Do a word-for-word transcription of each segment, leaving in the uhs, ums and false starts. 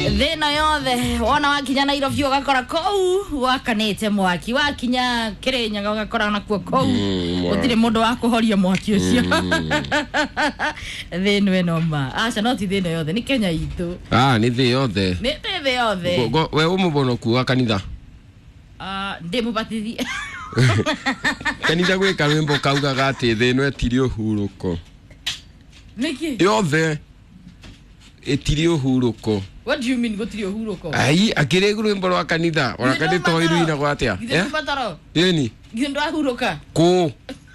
Thina yothe wona wakinya Nairobi ugakora kou wakanite mwaki wakinya Kirinyaga ugakora nakuo kou utire mundu wa kuhoria mwaki ucio thina ino ma acha no ti thina yothe ni Kenya itu ah ni thi yothe ni thi yothe we umubono kuwa kanitha ah ndimubatithi kanitha gwika rwimbo kauga gati thina etiri uhuruko niki yothe etiri uhuruko. What do you mean gotiri uhuruko? Ai akire rwimbo rwa kanitha ora kanitha iruina gwatia eh yeni gindo ahuruka ko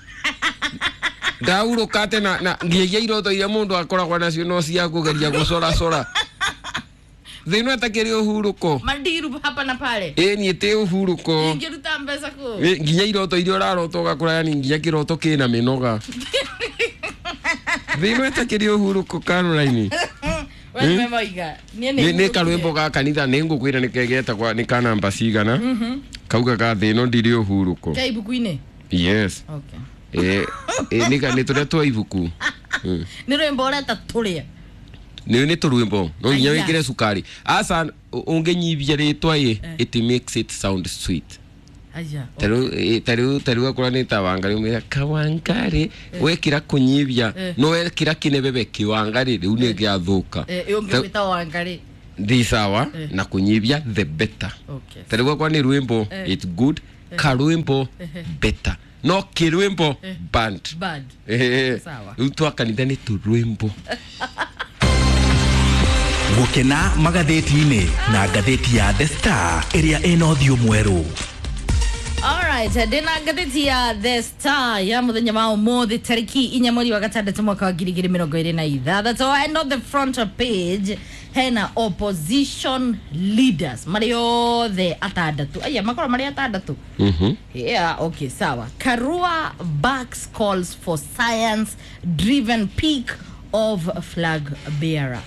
ndauruka tena na ngiye iroto ya mundu akoragwa nacio no cia kugeria gucora cora thino etakiri uhuruko mandiru hapa na pale eh ni ete uhuruko ngiruta mbesa ko nginya iroto irio raroto gakura yani nginya kiroto kina minoga thino etakiri uhuruko Caroline wewe memoiga ni ni karwimbo ga kanitha ningukwira nikegeta kwa nikana mbasigana kauga ga thino ndiri uhuruko kaibukuine yes okay eh eh nika nitore twa ibuku ni rwimbo reta turia ni ni turwimbo no nya wikire sukari asa ungenyibia ritwa ye it makes it sound sweet aja taru taru taru akora ni tawangari umira kawangari wekira kunyibia no wekira kinebebe kiwangari riu ni giathuka eh ungewita wangari ndi sawa na kunyibia the better okay taru akora ni rwimbo it's good karwimbo better no kirwimbo band bad sawa utwa kanitha ni turwimbo gukena magatheti-ini na gatheti ya The Star area eno thio mweru. Alright, dina gatheti ya The Star ya muthenya wa umuthi tariki inya mweri wa gatandatu mwaka wa ngiri igiri mirongo iri na ithathatũ. And on the front page hena opposition leaders mari othe atandatu aya makora mari atandatu mhm yeah okay sawa. Karua backs calls for science driven peak of flag bearer.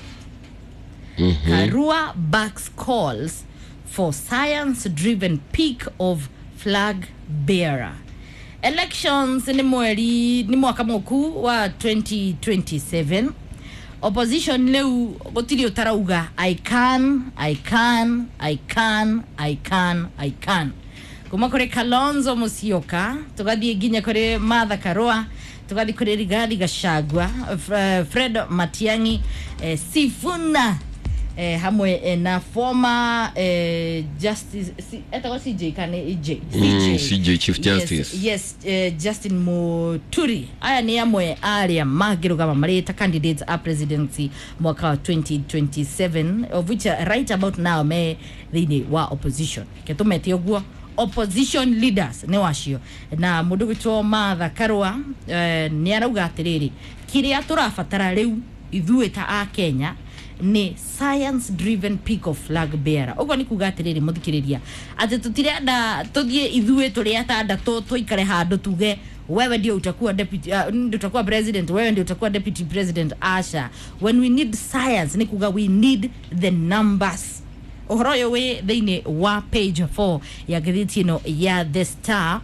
Mm-hmm. Karua backs calls for science-driven peak of flag bearer. Elections ni mweri ni mwaka muku wa twenty twenty-seven. Opposition leu gotiri utarauga I can, I can, I can, I can, I can. Kuma kore Kalonzo Musyoka, tugathie ginya kore Martha Karua, tugathie kore Rigathi Gachagua, Fred Matiang'i, eh, Sifuna eh hamwe eh, na former eh, justice si, eta C J kane E J mm, C J Chief Justice yes, yes eh, Justin Muturi aya ni amwe aria magirugama marita candidates a presidency mwaka wa twenty twenty-seven of which uh, right about now me thini wa opposition ketumete ogwo opposition leaders ne washio na mundu gwitwo Martha Karua eh, ni arauga atiriri kiria turafatara riu ithuĩ ta a Kenya ni science driven peak of flag bearer. Ogo ni kugatiriri muthikiriria ati tutirenda tuthie ithuĩ turi atandatu tuikare handu tuge wewe ndio utakuwa deputy uh, ndio utakuwa president wewe ndio utakuwa deputy president asha. When we need science ni kuga we need the numbers. Ohoro yo we thini wa page four ya gatheti no ya The Star,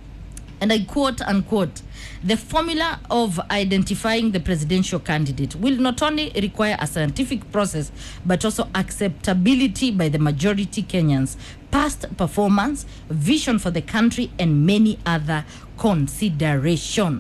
and I quote unquote, the formula of identifying the presidential candidate will not only require a scientific process but also acceptability by the majority Kenyans, past performance, vision for the country and many other consideration.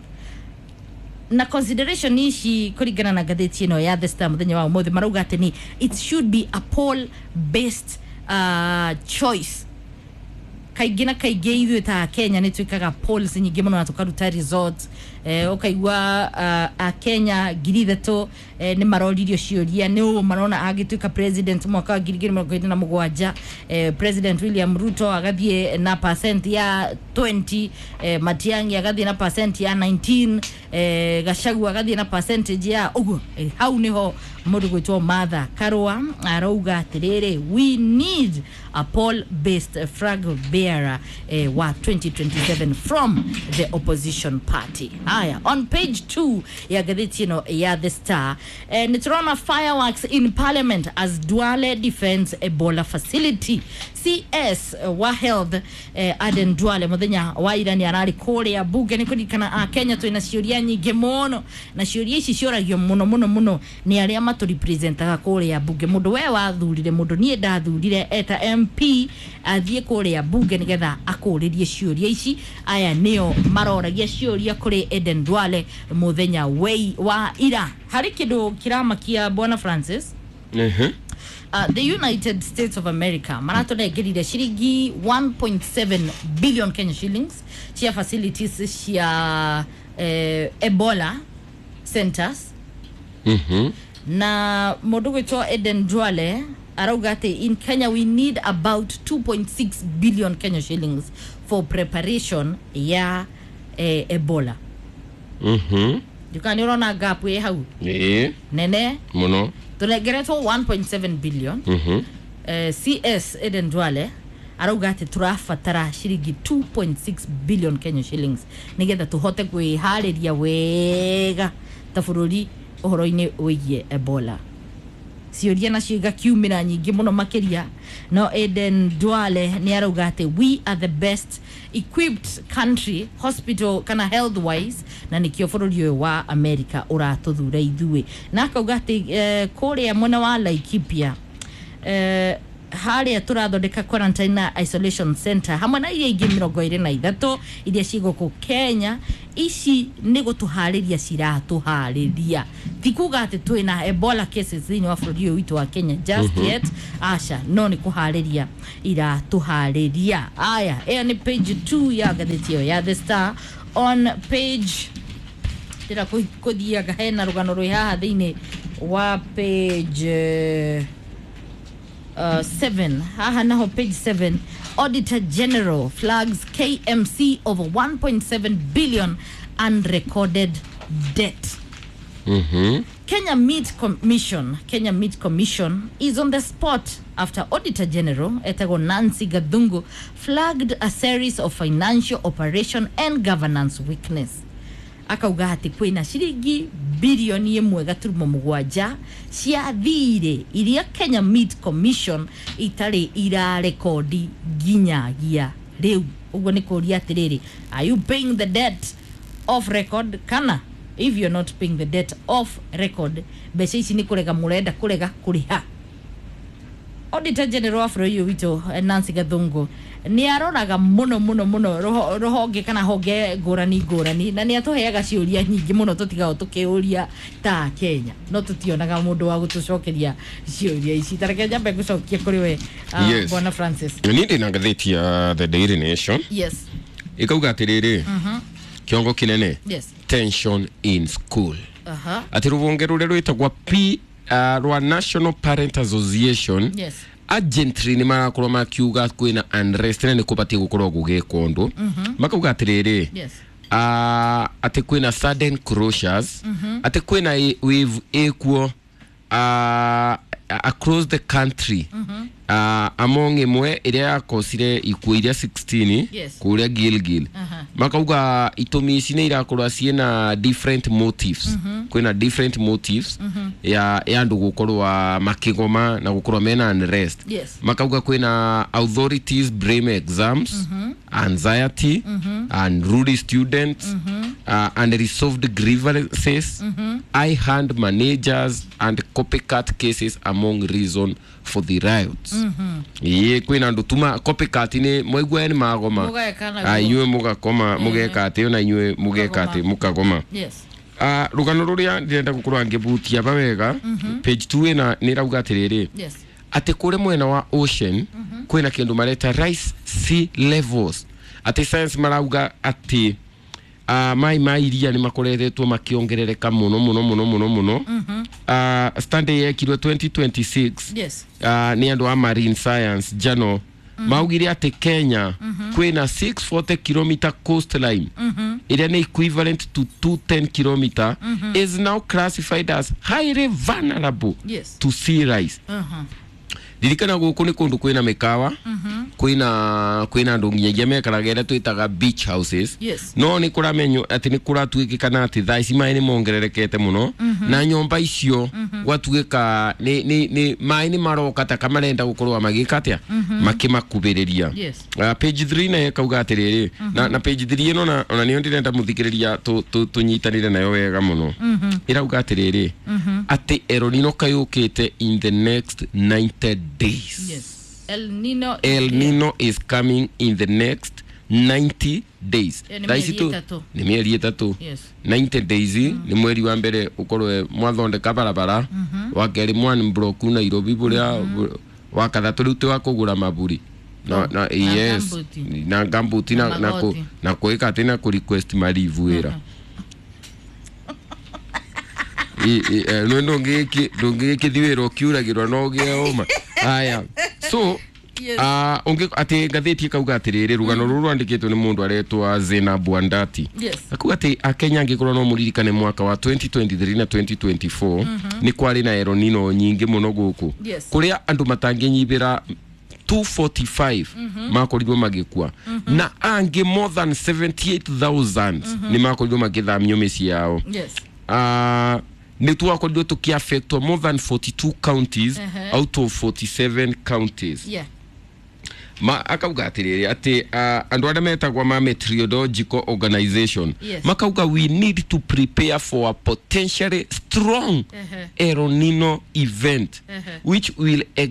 Na consideration ishi kurigana na gatheti no ya The Star muthenya wa umuthi marauga atini it should be a poll based uh, choice. Kaigina kaige ithuĩ ta Kenya ni twikaga polls nyingi muno na tukaruta results eh ukaigwa uh, a Kenya ngiri ithatũ eh, ni maroririo ciuria ni u marona agituika president mwaka wa ngiri igĩrĩ mĩrongo ĩrĩ na mũgwanja eh, President William Ruto agathie na percent ya twenty eh, Matiang'i agathie na percent ya nineteen eh, Gachagua agathie na percentage ya uguo eh, hau niho mundu gwitwo Martha Karua arauga atiriri we need a poll based flag bearer eh, wa twenty twenty-seven from the opposition party. Haya, on page two ya gatheti no ya The Star eh, niturona fireworks in parliament as Duale defends Ebola facility. C S uh, wa health eh, Aden Duale muthenya wa ira ni arari kore ya bunge ni kudikana a Kenya twina ciuria nyingi muno na ciuria ici cioragio muno muno muno ni aria matu representaga kore ya bunge mundu we wathurire mundu nie ndathurire eta M P athie kore ya bunge nigetha akuririe ciuria ici aya nio maroragia ciuria kuri Aden Duale muthenya wei wa ira hari kindu kiramakia bwana Francis. Mhm. Uh, the United States of America maratone gerire shiringi one point seven billion Kenya shillings chia facilities chia eh, Ebola centers. Mhm. Na mundu gwitwo Aden Duale arauga ati in Kenya we need about two point six billion Kenya shillings for preparation ya eh, Ebola. Mhm. Dukani urona gap we hau. Eh. Nene Muno. tunegeretwo one point seven billion. Mhm. Uh, C S Aden Duale arauga ati turafatara shiringi two point six billion Kenya shillings nigetha tuhote kwihariria wega ta bururi uhoro-ini wigie Ebola. Ciuria na ciuga kiumira nyingi muno makiria no Aden Duale ni arauga ati we are the best equipped country hospital kana health wise na nikio bururi wa America uratuthure ithui na akauga ati uh, kuria mwena wa Laikipia uh, haria turathondeka quarantine na isolation center hamwe na iria ingi mirongo iri na ithatu iria cigoko Kenya ici ni gutuhariria ciratuhariria tikuga ati twina Ebola cases thini wa bururi witu wa Kenya just yet asha no ni kuhariria ira tuhariria aya ea ni page two ya gatheti ya The Star on page tira kuthia gahena rugano rwi haha thini wa page uh, seven haha naho page seven Auditor General flags K M C over one point seven billion unrecorded debt. Mhm. Kenya Meat Commission, Kenya Meat Commission is on the spot after Auditor General Etago Nancy Gadungu flagged a series of financial operation and governance weakness. Akauga ati kwina shiringi bilioni imwe gaturumo mugwanja cia thire iria Kenya Meat Commission itari ira rekodi ginyagia riu ugo ni kuria atiriri, are you paying the debt off record? Kana if you're not paying the debt off record beca ici ni kurega murenda kurega kuriha. Auditor General of Royo Wito Nancy Gadungu ni aroraga muno muno muno roho rohoge kana hoge ngurani ngurani na ni atuheaga ciuria nyingi muno tutiga tukiuria ta Kenya no tutionaga mundu wa gutucokeria ciuria ici tareke jambe gucokia kuri we uh, yes. Bwana Francis ni ndi na gatheti ya The Daily Nation. Yes. Ikauga atiriri Mhm. kiongo kinene. Yes. Tension in school. Aha. Ati rubonge rure rwitagwa P uh, rwa National Parent Association. Yes. Agentry ni marakorwo makiuga kwina unrest na nikubatie gukorwo gugekondo. Mhm. Makauga atiriri. Yes. Uh, ati kwina sudden closures. Mhm. Ati kwina wave ekuo uh, across the country. Mhm. Uh, among imwe iria yakosire ikuo iria sixteen. Yes. Kuria Gilgil. Aha. Makauga itumi ici ni irakorwa ciena different motives. Mhm. Kwina different motives Mhm. ya ya ndu gukorwa makigoma na gukorwa mena unrest. Yes. Makauga kwina authorities blame exams, Mhm. anxiety, Mhm. and rude students, Mhm. uh, unresolved grievances, Mhm. high hand managers, and copycat cases among reason for the riots. Mhm. Ye kwina ndu tuma copycat ni mwaigwa ni magoma. Mugekana Ah, inywe mugakoma mugekate na inywe mugekate mukagoma. Yes. Ah, rugano ruria ndirenda gukorwa ngibutia bawega. Page two ina nirauga atiriri. Yes. Ate kure mwena wa ocean kwina kindu mareta rise sea levels. Ate science marauga ati uh, mai mai iria ni makoretwo makiongerereka muno muno muno muno muno. Mhm. Uh, standard ya kilo twenty twenty-six. Yes. Uh, ni andu a Marine Science Journal. Mm-hmm. Maugire ati Kenya mm-hmm. kwina six hundred forty kilometer coastline mm-hmm. iria ni equivalent to two hundred ten kilometer mm-hmm. is now classified as highly vulnerable Yes. to sea rise. Uh-huh. Dirikana guku ni kundu kwina mikawa mm-hmm. kwina kwina ndunginyagia mekaragera twitaga beach houses yes. no ni kuramenyo ati ni kuratwikikana ati thaa ici mai ni mongererekete muno mm -hmm. na nyomba icio mm -hmm. gwatuika ni ni ni mai ni maroka ta kamarenda gukorwa magikatia mm -hmm. makimakubiriria yes. uh, page three na yakauga atiriri mm -hmm. na na page three ino na ona niyo ndirenda muthikiriria tu tunyitanire nayo wega muno mm -hmm. irauga atiriri mm -hmm. ati El Nino kayukite in the next ninety days yes. El Nino El Nino is coming in the next ninety days. Daisi tu ni mieri itatu. Yes. ninety days mm -hmm. ni mweri wa mbere ukorwe mwathondeka barabara mm -hmm. wa keri mwan bloku na Nairobi buria mm -hmm. wa kathatu rute wa kugura maburi na na yes na gambuti na na ko na kuika tena ku request marivuira i i no ndongeki ndongeki thiwero kiuragirwa no geoma aya so yes. ah uh, onge ati gatheti kauga atiriri rugano mm. ruru andikitwo ni mundu aretwa Zena Bwandati yes. akuga ati akenya ngikorwo no muririkane mwaka wa twenty twenty-three na twenty twenty-four mm -hmm. ni kwari na El Nino nyingi muno guku yes. kuria andu matanginyibira two forty-five mm -hmm. makorirwo magikua mm -hmm. na ange more than seventy-eight thousand mm -hmm. ni makorirwo magithamio misi yao yes. ah uh, ni twakorirwo tukiaffectwa more than forty-two counties uh -huh. out of forty-seven counties yeah. ma akauga atiriri ati uh, andu aria metagwa ma meteorological organization yes. makauga we need to prepare for a potentially strong uh -huh. El Nino event uh -huh. which will ex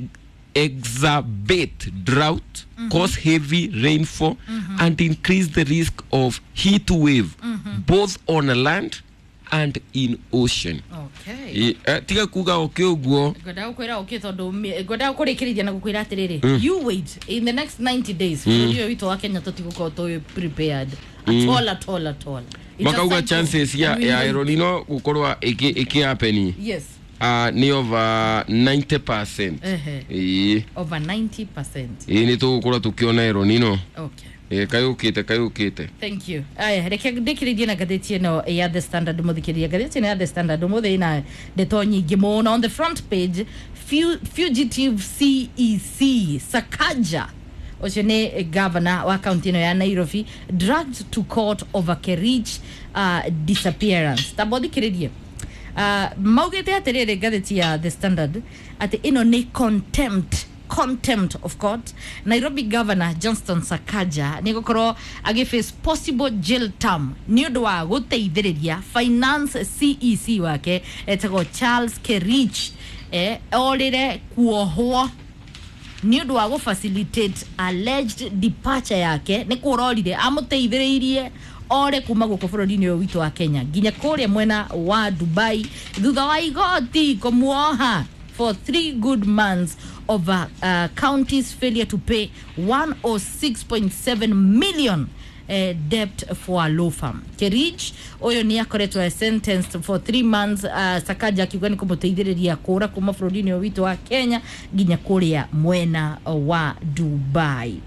exacerbate drought mm -hmm. cause heavy rainfall mm -hmm. and increase the risk of heat wave mm -hmm. both on land and in ocean. Okay. E, uh, tiga kuga okioguo. Goda ukwira okitondo goda ukurikiriria na gukwira atiriri. Mm. You wait in the next ninety days. Mm. Ndio wito wa Kenya tutiguko to prepared. At mm. all at all at all. Makauga chances ya ya El Nino gukorwa iki iki happen. Yes. Uh, ni over ninety percent. Eh. Uh -huh. Over ninety percent. E ni tugukorwa tukiona El Nino. Okay. Eh kayukite kayukite. Thank you. Aya reke ndikiririe na gatheti no ya The Standard muthikiria gatheti na The Standard muthe na ndeto nyingi muno on the front page fugitive C E C Sakaja Ojene governor wa county no ya Nairobi dragged to court over Kerich uh, disappearance. Tabothikiririe uh, maugete atirire gatheti ya The Standard ati ino ni contempt contempt of court. Nairobi Governor Johnston Sakaja nigukorwo agiface possible jail term ni undu wa guteithiriria finance C E C wake etego Charles Kerich eh orire kuohwo ni undu wa gufacilitate alleged departure yake ni kurorire amuteithiririe ore kuma guko bururi-ini witu wa Kenya ginya kuria mwena wa Dubai thutha wa igoti kumuoha for three good months over uh, county's failure to pay one oh six point seven million uh, debt for a law firm. Kerich oyo ni akoretwa sentenced for three months uh, Sakaja akiuga ni kumuteithiriria kura kuma bururi-ini witu wa Kenya ginya kuria mwena wa Dubai.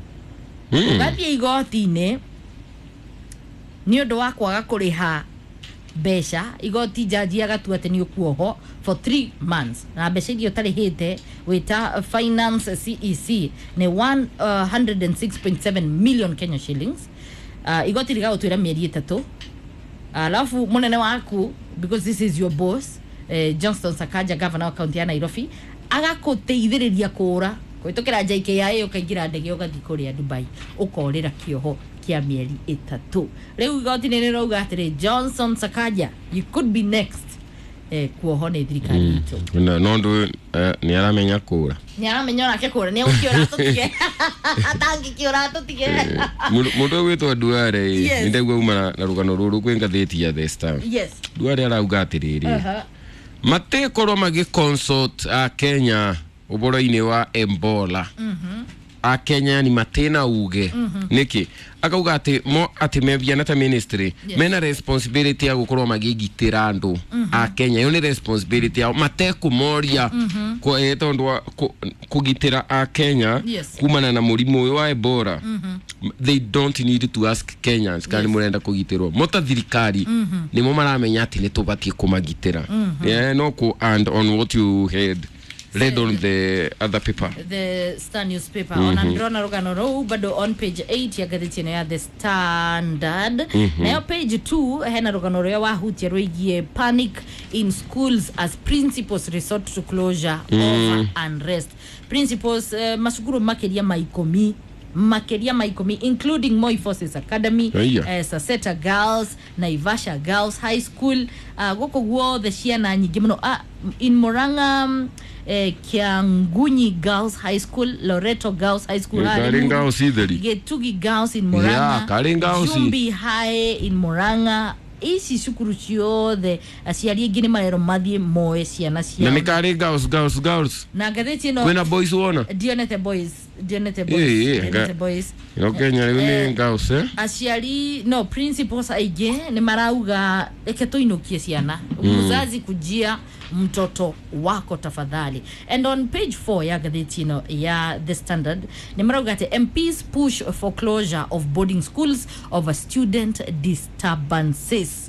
Mm. Bathi igoti-ini ni undu wa kwaga kuriha besha igoti jaji agatua ati ni ukuoho for three months na besha dio tarihite wita finance C E C ni one hundred six point seven million Kenya shillings. Uh, igoti liga utwira mieri itatu alafu uh, munene waku because this is your boss uh, Johnston Sakaja governor wa county ya Nairobi agakuteithiriria kura kwitokera J K I ukaingira ndege ugathi kuria Dubai ukorira kioho kia mieri itatu. Leo igoti nene rauga atire Johnson Sakaja you could be next eh kuohone thirikari itu mm. no no ndu uh, ni aramenya kura ni aramenya nake kura ni ukiora tutige atangi kiora tutige mundu witwa Duare ndegwa uma na rugano ruru kwenga theti ya The Star. Yes. Duare arauga atiriri uh -huh. mate korwo magi consult a Kenya uboro-ini wa Ebola mhm mm a Kenya ni matena uge mm -hmm. niki akauga ati mo ati mebiana ta ministry yes. mena responsibility ya gukorwo magigitira andu mm -hmm. a Kenya yo ni responsibility ya mate kumoria mm -hmm. ko etondu kugitira a Kenya yes. kumana na murimu wa Ebola mm -hmm. they don't need to ask Kenyans kani yes. murenda kugitirwo mota thirikari mm -hmm. ni mo maramenya ati ni tubatie kumagitira mm -hmm. yeah no ko and on what you heard read on the other paper. The Star newspaper. Mm-hmm. On Androna Rogano Row, bado on page eight ya gazeti ya The Standard. Mm-hmm. Na page two, hena Rogano Row wa hutia roigie panic in schools as principals resort to closure mm. over unrest. Principals uh, masukuru makeria maikomi makeria maikomi including Moi Forces Academy, yeah. uh, Saseta Girls, Naivasha Girls High School, uh, goko guo the shiana nyingi muno uh, in Murang'a um, eh, Kiangunyi Girls High School, Loreto Girls High School, Karinga Osideri, Getugi Girls in Murang'a, yeah, Karinga Osi, Jumbi High in Murang'a. Isi sukuru ciothe aciari ingĩ nĩ marero mathiĩ moe ciana ciao. Na nĩ karĩ girls girls girls. Na ngathĩti ĩno kwĩna boys wona? Dionete boys, Dionete boys, yeah, yeah, Dionete boys. No Kenya rĩu nĩ girls eh? Aciari no principals aingĩ nĩ marauga reke tũinũkie ciana. Mzazi kujia mtoto wako tafadhali. And on page four ya gatheti ino ya The Standard ni marauga ate M Ps push for closure of boarding schools over student disturbances.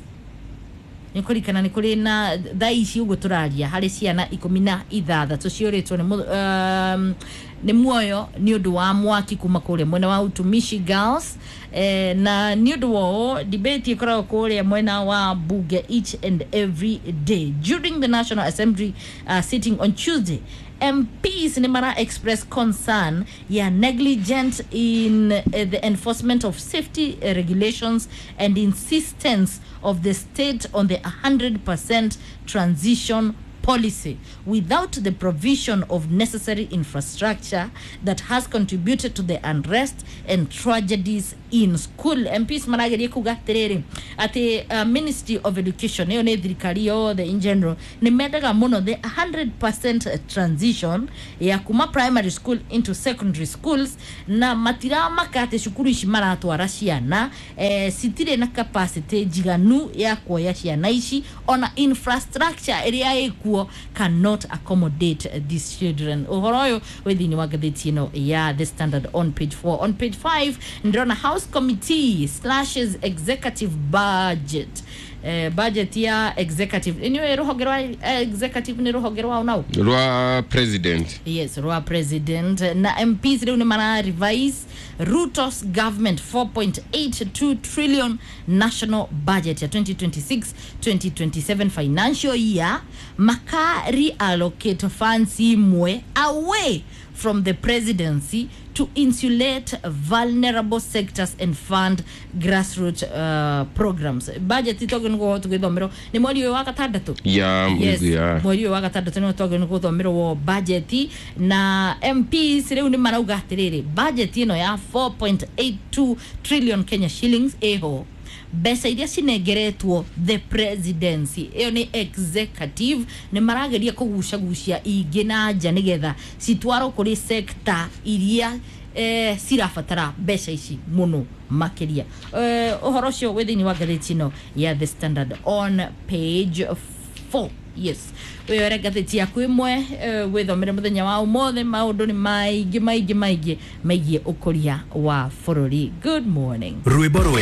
Nikoli kana nikoli na thaici ugo turaria hari ciana ikumi na ithathatũ cioretwo ni um, ni muoyo ni undu wa mwaki kuma kule mwena wa Utumishi Girls eh, na ni undu wa debate ikoragwo kule mwena wa bunge each and every day during the National Assembly uh, sitting on Tuesday. M Ps Nimara expressed concern ya negligent in uh, the enforcement of safety uh, regulations and insistence of the state on the one hundred percent transition policy without the provision of necessary infrastructure that has contributed to the unrest and tragedies in school. M Ps marageria kuga terere ati uh, Ministry of Education yo ne thirikari yo the in general ni mendaga muno the one hundred percent transition ya kuma primary school into secondary schools na matira makate shukuru ici maratwara ciana eh, sitire na capacity jiganu ya kuoya ciana ici ona infrastructure area eku cannot accommodate uh, these children. Uhoroyo within wagatheti no ya The Standard on page four. On page five, ndrona House Committee slashes executive budget. Uh, budget ya executive. Anyway, rohogerwa uh, executive ni rohogerwa unao? Rwa president. Yes, Rwa president. Na M Ps leo ni mana revise Ruto's government four point eight two trillion national budget ya twenty twenty-six twenty twenty-seven financial year. Maka reallocate funds imwe away from the presidency to insulate vulnerable sectors and fund grassroots uh, programs. Budget itoge ngo tugithomero ni mweri wa gatandatu. Yeah, yes, yeah. mweri wa gatandatu ni toge ngo thomero wo budget na M Ps leo ni marauga atiriri budget ino ya four point eight two trillion Kenya shillings eho besa iria cinegeretwo the presidency iyo ni executive ni marageria kugucia gucia ingi na nja nigetha citwaro kuri sector iria eh sirafatara besa ici muno makiria eh uhoro cio withini wa gatheti no ya The Standard on page four. Yes, we are gatheti ya kwimwe withomere muthenya wa umothe maundu ni maigi maigi maigi maigi ukoria wa forori. Good morning. Rwimbo